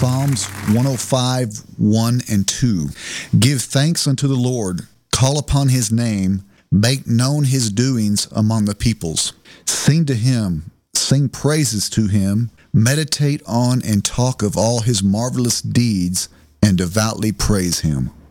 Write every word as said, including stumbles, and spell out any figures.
Psalms one oh five, one and two. Give thanks unto the Lord, call upon his name, make known his doings among the peoples. Sing to him, sing praises to him, meditate on and talk of all his marvelous deeds, and devoutly praise him.